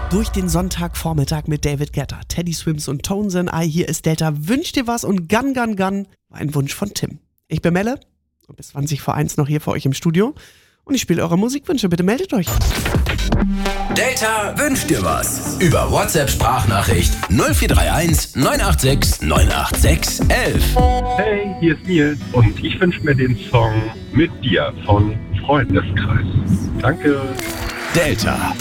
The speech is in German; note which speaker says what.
Speaker 1: Durch den Sonntagvormittag mit David Guetta, Teddy Swims und Tones and I. Hier ist Delta. Wünsch dir was und Gun Gun Gun war ein Wunsch von Tim. Ich bin Melle und bis 20:01 noch hier für euch im Studio. Und ich spiele eure Musikwünsche. Bitte meldet euch.
Speaker 2: Delta wünscht dir was. Über WhatsApp-Sprachnachricht 0431 986 986 11.
Speaker 3: Hey, hier ist Nils und ich wünsche mir den Song Mit dir von Freundeskreis. Danke.
Speaker 2: Delta.